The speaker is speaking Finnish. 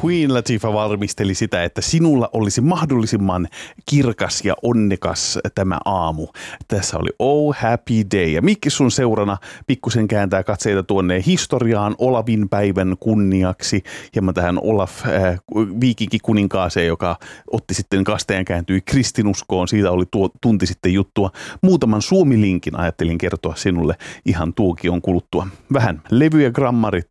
Queen Latifah valmisteli sitä, että sinulla olisi mahdollisimman kirkas ja onnekas tämä aamu. Tässä oli Oh Happy Day. Ja Mikki sun seurana pikkusen kääntää katseita tuonne historiaan Olavin päivän kunniaksi. Hieman tähän Olaf viikinkikuninkaaseen, joka otti sitten kasteen kääntyi kristinuskoon. Siitä oli tunti sitten juttua. Muutaman Suomi-linkin ajattelin kertoa sinulle ihan tuokion kuluttua. Vähän levy- ja grammarit